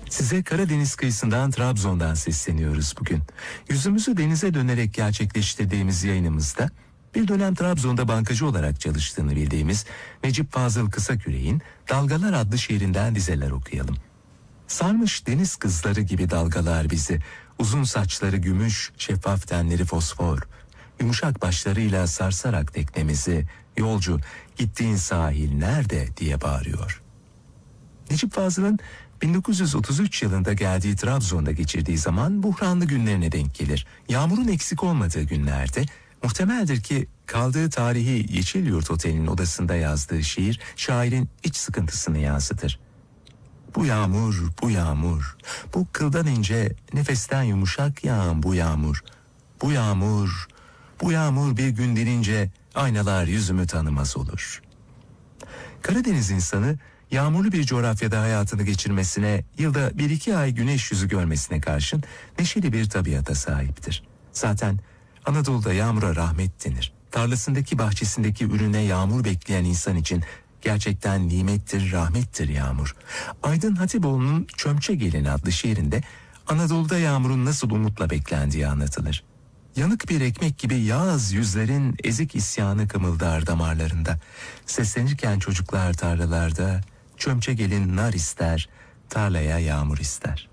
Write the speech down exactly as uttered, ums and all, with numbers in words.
Size Karadeniz kıyısından Trabzon'dan sesleniyoruz bugün. Yüzümüzü denize dönerek gerçekleştirdiğimiz yayınımızda bir dönem Trabzon'da bankacı olarak çalıştığını bildiğimiz Necip Fazıl Kısaküre'in Dalgalar adlı şiirinden dizeler okuyalım. Sarmış deniz kızları gibi dalgalar bizi, uzun saçları gümüş, şeffaf tenleri fosfor, yumuşak başlarıyla sarsarak teknemizi, yolcu gittiğin sahil nerede diye bağırıyor. Necip Fazıl'ın bin dokuz yüz otuz üç yılında geldiği Trabzon'da geçirdiği zaman buhranlı günlerine denk gelir. Yağmurun eksik olmadığı günlerde muhtemeldir ki kaldığı tarihi Yeşilyurt Oteli'nin odasında yazdığı şiir şairin iç sıkıntısını yansıtır. Bu yağmur, bu yağmur, bu kıldan ince, nefesten yumuşak yağan bu yağmur. Bu yağmur, bu yağmur bir gün dinince aynalar yüzümü tanımaz olur. Karadeniz insanı yağmurlu bir coğrafyada hayatını geçirmesine, yılda bir iki ay güneş yüzü görmesine karşın neşeli bir tabiata sahiptir. Zaten Anadolu'da yağmura rahmet denir. Tarlasındaki bahçesindeki ürüne yağmur bekleyen insan için gerçekten nimettir, rahmettir yağmur. Aydın Hatipoğlu'nun Çömçe Gelin adlı şiirinde Anadolu'da yağmurun nasıl umutla beklendiği anlatılır. Yanık bir ekmek gibi yağız yüzlerin ezik isyanı kımıldar damarlarında. Seslenirken çocuklar tarlalarda, çömçe gelin nar ister, tarlaya yağmur ister.